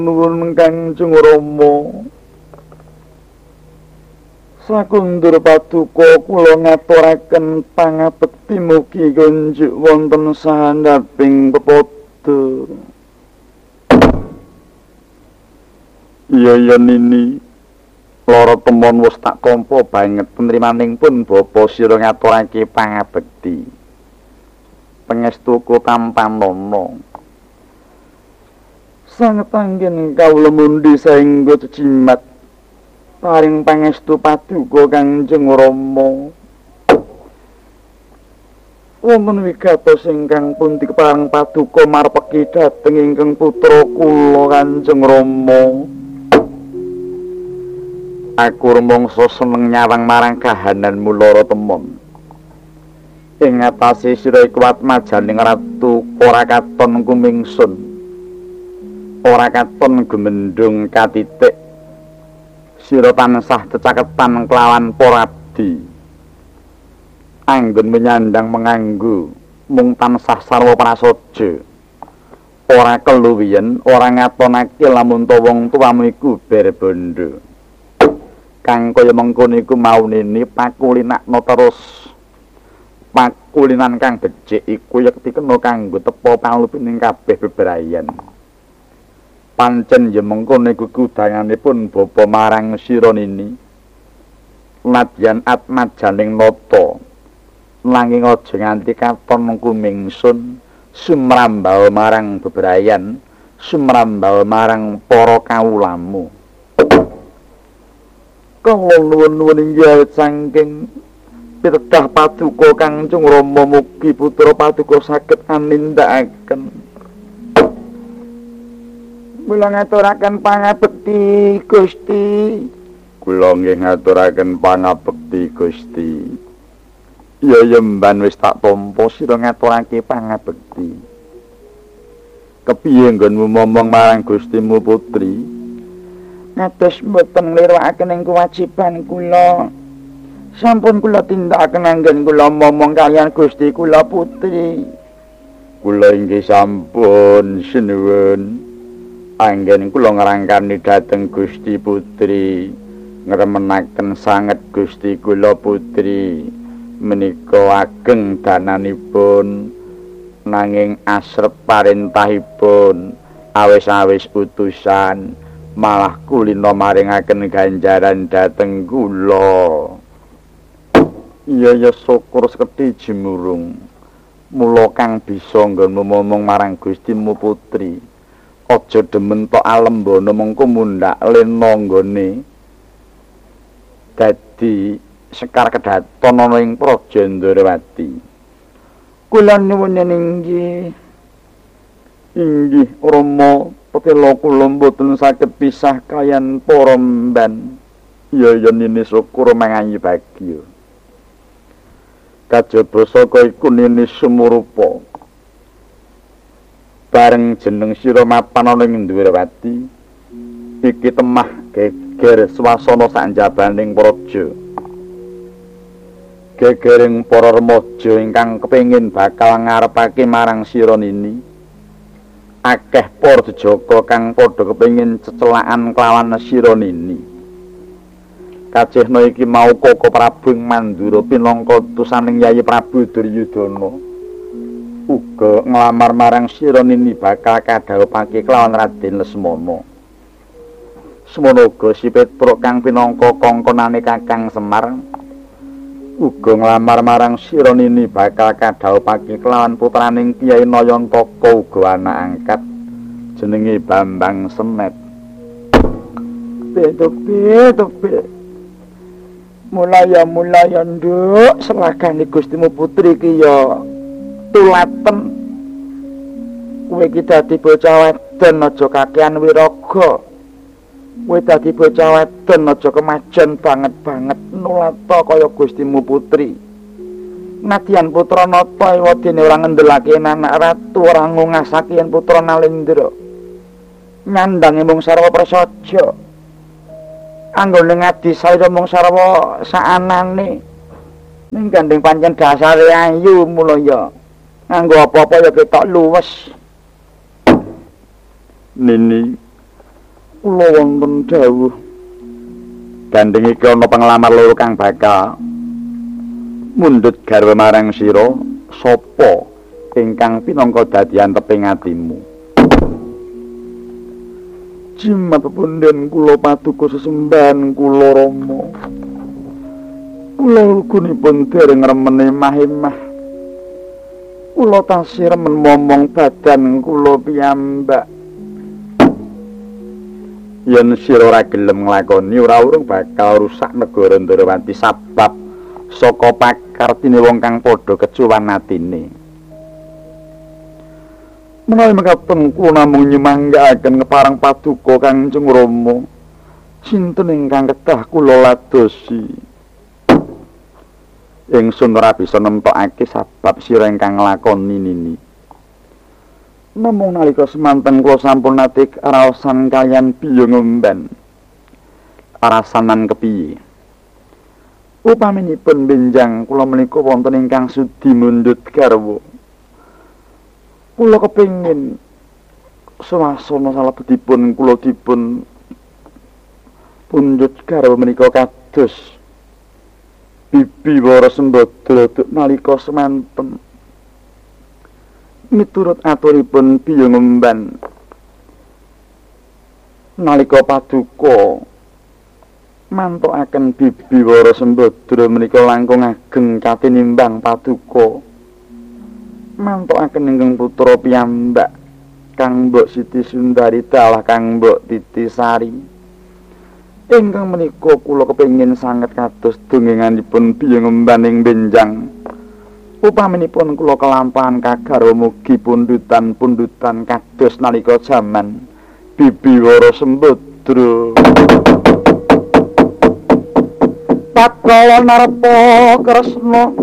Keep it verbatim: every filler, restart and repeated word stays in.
Nuwun Kanjeng Rama. Sakundur paduka kula ngaturaken pangabekti mugi kunjuk wonten sandhaping pepodo. Iya yen ini lara temon wis tak tampa banget penrimaning pun bapa sira ngaturake pangabekti. Pangestuku tampanana. Sanget anggen kawula mundi saengga cecimat paring pangestu paduka Kanjeng Rama. Wonten wigatos ingkang pundi keparang paduka marpeki dhateng ingkang putra kula Kanjeng Rama. Aku rumangsa seneng nyawang marang kahananmu lara temon. Ing atase sira kuwat majaning ratu ora katon kumingsun. Ora katon gumendung katitik. Sira tansah cecaketan kelawan para abdi. Anggon menyandang menganggu mung tansah sarwa prasaja. Ora keluwihen, ora ngatonake lamun ta wong tuamu iku berbondo. Kang kaya mengkono iku maunene pakulinakna terus. Pakulinan kang becik iku yekti kena kanggo tepa palupining kabeh bebrayan. Pancen ya mengkono iku kudanganipun bapa marang sira nini. Nadyan atmajaning nata. Nanging aja nganti katon kumingsun sumrambal marang bebrayan, sumrambal marang para kawulamu. Kula nuwun-nuwun inggih saking pitedah paduka Kanjeng Rama mugi putra paduka saged anindakaken. Kula ngaturaken pangabekti Gusti. Kula nggih ngaturaken pangabekti Gusti. Ya yemban wis tak tampa sira ngaturake pangabekti. Kepiye nggonmu momong marang Gustimu putri? Ngatos mboten nglirwakaken ing kewajiban kula. Sampun kula tindakaken anggen kula momong kaliyan Gusti kula putri. Kula inggih sampun sinuwun. Anggen kula ngrangkani dhateng Gusti putri. Ngremenaken sanget Gusti kula putri. Menika ageng dananipun nanging asrep parentahipun awis-awis utusan malah kulina maringaken ganjaran dhateng kula. Iya ya syukur sekedhi jimurung. Mula kang bisa nggonmu momong marang Gustimu putri. Aja demen tok alembana mengko mundhak lena nggone dadi sekar kedaton ana ing Praja Ndrawati. Kula nuwun inggih. Inggih Rama, petela kula mboten saged pisah kaliyan para mban. Ya yen ini syukur mangayi bagya. Kajaba saka iku nini sumurupa. Bareng jeneng sira mapan ana ing Ndrawati. Iki temah geger swasana sanjabaning praja. Gegering para remaja ingkang kepengin bakal ngarepake marang sira nini. Akeh para jejaka kang padha kepengin cecelakan kelawan sira nini. Kajehna iki mau Koko Prabu Mandura pinangka utusaning Yayi Prabu Duryudana. Uga nglamar marang sira nini bakal kadhawuhake kelawan Raden Lesmana. Semono uga si Petruk kang pinangka kongkonane Kakang Semar. Uga nglamar marang sira nini bakal kadhawuhake kelawan putraning Kyai Nayantaka uga anak angkat jenenge Bambang Semet. Bedok-bedok. Mulaya mulaya nduk seragane Gustimu putri ki ya tulaten. Kowe iki dadi bocah wedon aja kakean wiraga. Kowe dadi bocah wedon aja kemajon banget-banget nulata kaya Gustimu putri. Nadyan putra nata iwa dene ora ngendelake anak ratu ora ngungasake yen putra Nalendra. Nyandange mung sarwa prasaja. Anggone ngadi saya mung sarwa saanane. Ning gandeng pancen dasare ayu mula ya. Nganggo apa-apa ya ketok luwes. Nini kula wonten dawuh gandeng iki ana penglamar loro kang bakal mundhut garwa marang sira sapa ingkang pinangka dadi anteping atimu. Jimat punden kula paduka sesembahan kula Rama. Kula lugunipun dereng remene mahemah. Kula tasih remen momong badan kula piyambak. Yen sira ora gelem nglakoni ora urung bakal rusak negara Ndarawati sabab saka pakartine wong kang padha kecuwan atine. Menawi mekaten kula namung nyemanggaaken ngeparang paduka Kanjeng Rama. Sinten ingkang kedah kula ladosi. Ingsun ora bisa nemtokake sabab sira ingkang nglakoni nini. Namung nalika semanten kula sampun nate araosan kaliyan biya ngemban. Arasanan kepiye? Upaminipun benjang kula menika wonten ingkang sudi mundhut garwa. Kula kepingin swasana salebetipun kula dipun pundhut garwa menika kados Bibi Wara Sembadra nalika semanten. Miturut aturipun biya ngemban nalika paduka mantukaken Bibi Wara Sembadra menika langkung ageng katinimbang paduka mantukaken ingkang putra piyambak Kang Mbok Siti Sundari dalah Kang Mbok Titi Sari. Ingkang menika kula kepengin sanget kados dongenganipun biya ngemban ing benjang. Upaminipun kula kelampahan kagarwa mugi pundutan-pundutan kados nalika jaman Bibi Wara Sembadra. Pakala narpa kresna